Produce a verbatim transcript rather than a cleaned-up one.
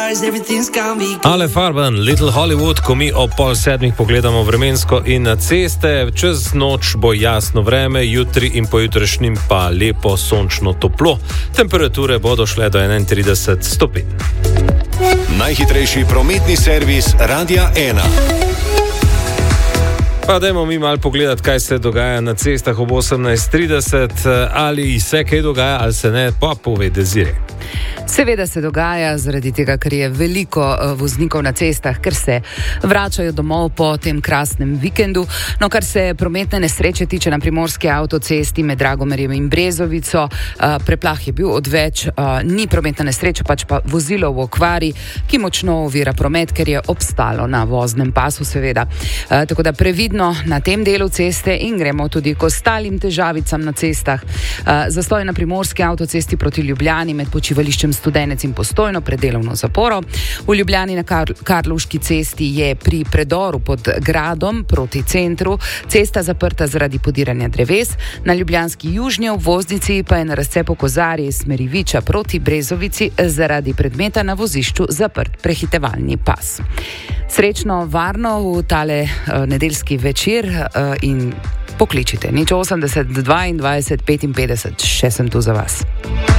Ale Farben, Little Hollywood, ko mi ob pol sedmih pogledamo vremensko in na ceste, čez noč bo jasno vreme, jutri in pojutrišnjim pa lepo sončno toplo. Temperature bodo šle do enaintrideset stopinj. Najhitrejši prometni servis Radia ena. Pa dajmo mi malo pogledati, kaj se dogaja na cestah ob osemnajst trideset, ali se kaj dogaja, ali se ne, pa pove Desiree. Seveda se dogaja, zaradi tega, ker je veliko voznikov na cestah, ker se vračajo domov po tem krasnem vikendu. No, kar se prometne nesreče tiče na primorski avtocesti med Dragomerjem in Brezovico, preplah je bil odveč, ni prometna nesreča, pač pa vozilo v okvari, ki močno ovira promet, ker je obstalo na voznem pasu, seveda. Tako da previdno na tem delu ceste in gremo tudi k ostalim težavicam na cestah. Zastoj na primorski avtocesti proti Ljubljani med počivališčem Studenec in Postojno pred delovno zaporo. V Ljubljani na Kar- Karlovški cesti je pri predoru pod gradom proti centru cesta zaprta zaradi podiranja dreves. Na ljubljanski južnji obvoznici pa je na razcepu Kozarje iz smeri Viča proti Brezovici zaradi predmeta na vozišču zaprt prehitevalni pas. Srečno, varno v tale uh, nedeljski večer uh, in pokličite nič osemdeset dvaindvajset petinpetdeset, še sem tu za vas.